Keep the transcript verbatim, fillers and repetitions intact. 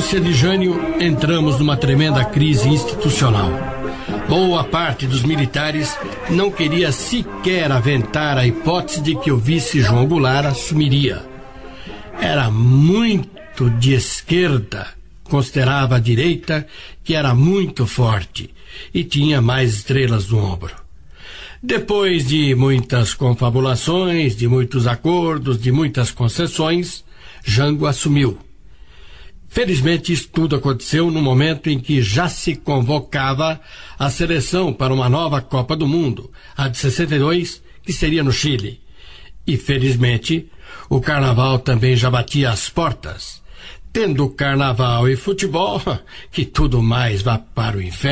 Rússia de Jânio, entramos numa tremenda crise institucional. Boa parte dos militares não queria sequer aventar a hipótese de que o vice João Goulart assumiria. Era muito de esquerda, considerava a direita que era muito forte e tinha mais estrelas no ombro. Depois de muitas confabulações, de muitos acordos, de muitas concessões, Jango assumiu. Felizmente, isso tudo aconteceu no momento em que já se convocava a seleção para uma nova Copa do Mundo, a de sessenta e dois, que seria no Chile. E, felizmente, o carnaval também já batia as portas. Tendo carnaval e futebol, que tudo mais vá para o inferno.